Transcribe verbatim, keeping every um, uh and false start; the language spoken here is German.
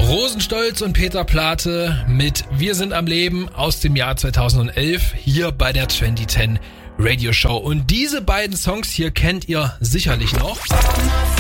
Rosenstolz und Peter Plate mit Wir sind am Leben aus dem Jahr zweitausendelf hier bei der zwanzig zehn Radio Show. Und diese beiden Songs hier kennt ihr sicherlich noch.